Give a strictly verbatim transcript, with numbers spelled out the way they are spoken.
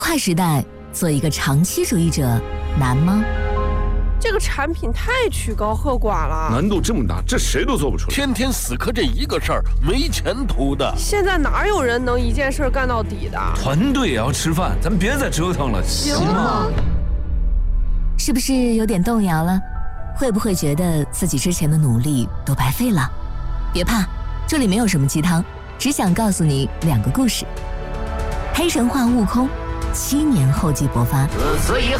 快时代做一个长期主义者难吗？ 这个产品太曲高和寡了， 难度这么大，这谁都做不出来。 天天死磕这一个事儿，没前途的。 现在哪有人能一件事干到底的？ 团队也要吃饭，咱别再折腾了，行吗？ 是不是有点动摇了？会不会觉得自己之前的努力都白费了？别怕，这里没有什么鸡汤，只想告诉你两个故事。黑神话悟空七年后继勃发， 此所以